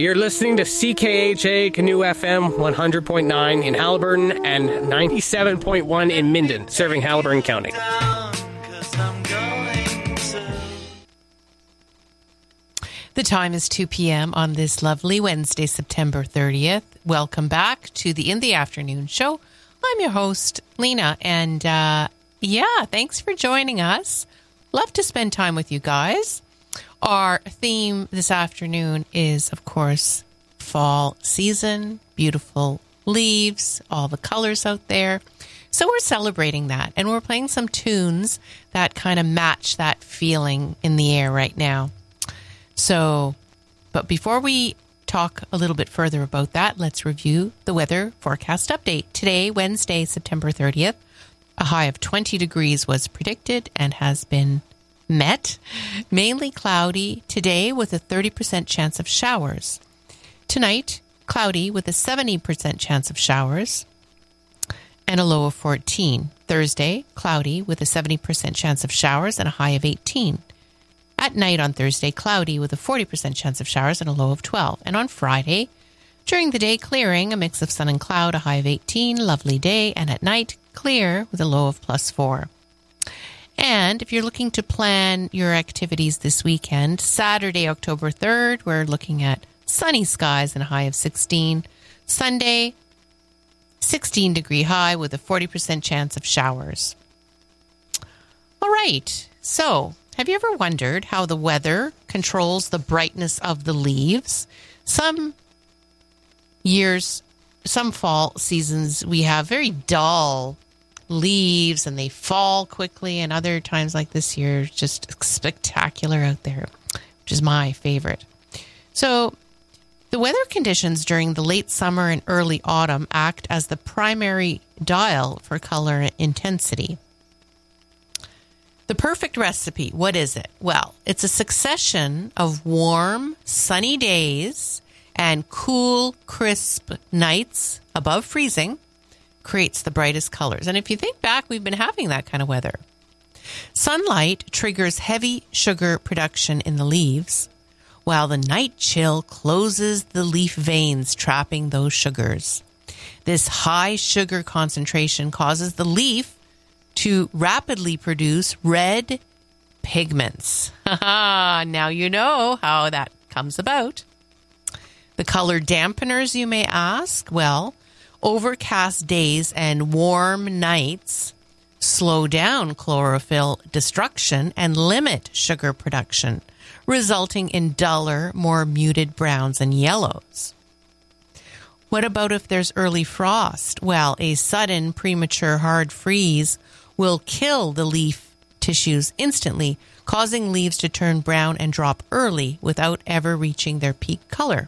You're listening to CKHA Canoe FM 100.9 in Haliburton and 97.1 in Minden, serving Haliburton County. The time is 2 p.m. on this lovely Wednesday, September 30th. Welcome back to the In the Afternoon show. I'm your host, Lena, and thanks for joining us. Love to spend time with you guys. Our theme this afternoon is, of course, fall season, beautiful leaves, all the colors out there. So we're celebrating that, and we're playing some tunes that kind of match that feeling in the air right now. So, but before we talk a little bit further about that, let's review the weather forecast update. Today, Wednesday, September 30th, a high of 20 degrees was predicted and has been met. Mainly cloudy today with a 30% chance of showers. Tonight, cloudy with a 70% chance of showers and a low of 14. Thursday, cloudy with a 70% chance of showers and a high of 18. At night on Thursday, cloudy with a 40% chance of showers and a low of 12. And on Friday, during the day, clearing, a mix of sun and cloud, a high of 18, lovely day. And at night, clear with a low of +4. And if you're looking to plan your activities this weekend, Saturday, October 3rd, we're looking at sunny skies and a high of 16. Sunday, 16-degree high with a 40% chance of showers. All right, so have you ever wondered how the weather controls the brightness of the leaves? Some years, some fall seasons, we have very dull leaves and they fall quickly, and other times like this year, just spectacular out there, which is my favorite. So the weather conditions during the late summer and early autumn act as the primary dial for color intensity. The perfect recipe, what is it? Well, it's a succession of warm, sunny days and cool, crisp nights above freezing creates the brightest colors. And if you think back, we've been having that kind of weather. Sunlight triggers heavy sugar production in the leaves, while the night chill closes the leaf veins, trapping those sugars. This high sugar concentration causes the leaf to rapidly produce red pigments. Now you know how that comes about. The color dampeners, you may ask? Well, overcast days and warm nights slow down chlorophyll destruction and limit sugar production, resulting in duller, more muted browns and yellows. What about if there's early frost? Well, a sudden premature hard freeze will kill the leaf tissues instantly, causing leaves to turn brown and drop early without ever reaching their peak color.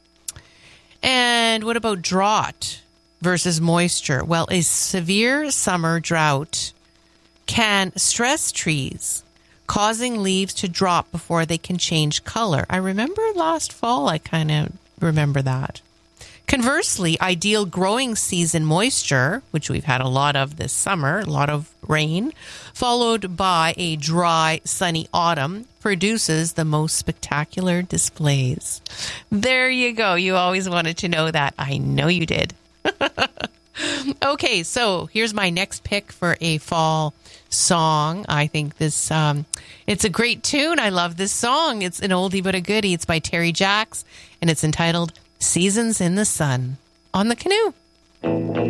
And what about drought versus moisture? Well, a severe summer drought can stress trees, causing leaves to drop before they can change color. I remember last fall, I kind of remember that. Conversely, ideal growing season moisture, which we've had a lot of this summer, a lot of rain, followed by a dry, sunny autumn, produces the most spectacular displays. There you go. You always wanted to know that. I know you did. Okay, so here's my next pick for a fall song. I think this, it's a great tune. I love this song. It's an oldie but a goodie. It's by Terry Jacks, and it's entitled Seasons in the Sun on the Canoe.